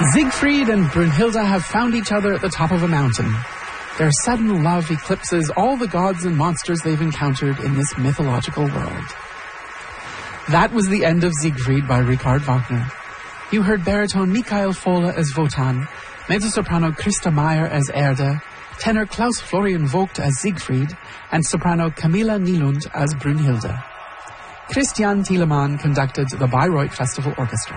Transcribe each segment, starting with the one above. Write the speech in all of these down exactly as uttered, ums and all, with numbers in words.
Siegfried and Brunhilde have found each other at the top of a mountain. Their sudden love eclipses all the gods and monsters they've encountered in this mythological world. That was the end of Siegfried by Richard Wagner. You heard baritone Michael Fohle as Wotan, mezzo-soprano Christa Meyer as Erde, tenor Klaus Florian Vogt as Siegfried, and soprano Camilla Nylund as Brunhilde. Christian Thielemann conducted the Bayreuth Festival Orchestra.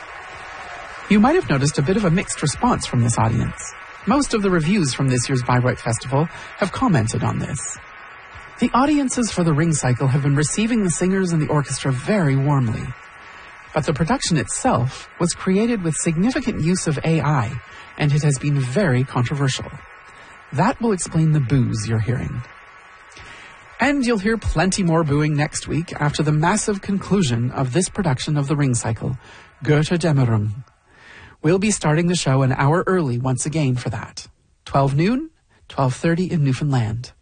You might have noticed a bit of a mixed response from this audience. Most of the reviews from this year's Bayreuth Festival have commented on this. The audiences for the Ring Cycle have been receiving the singers and the orchestra very warmly. But the production itself was created with significant use of A I, and it has been very controversial. That will explain the boos you're hearing. And you'll hear plenty more booing next week after the massive conclusion of this production of the Ring Cycle, Götterdämmerung. We'll be starting the show an hour early once again for that. twelve noon, twelve thirty in Newfoundland.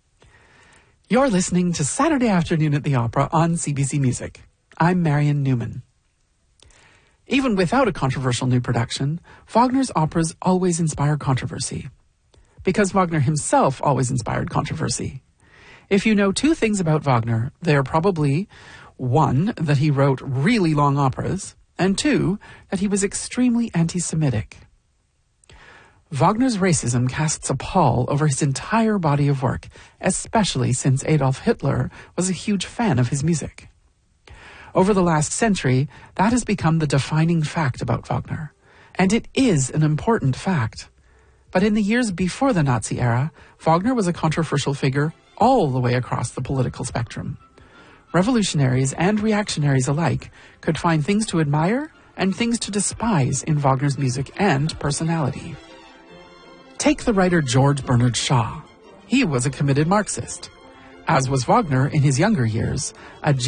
You're listening to Saturday Afternoon at the Opera on C B C Music. I'm Marion Newman. Even without a controversial new production, Wagner's operas always inspire controversy. Because Wagner himself always inspired controversy. If you know two things about Wagner, they are probably, one, that he wrote really long operas, and two, that he was extremely anti-Semitic. Wagner's racism casts a pall over his entire body of work, especially since Adolf Hitler was a huge fan of his music. Over the last century, that has become the defining fact about Wagner. And it is an important fact. But in the years before the Nazi era, Wagner was a controversial figure all the way across the political spectrum. Revolutionaries and reactionaries alike could find things to admire and things to despise in Wagner's music and personality. Take the writer George Bernard Shaw. He was a committed Marxist. As was Wagner in his younger years, a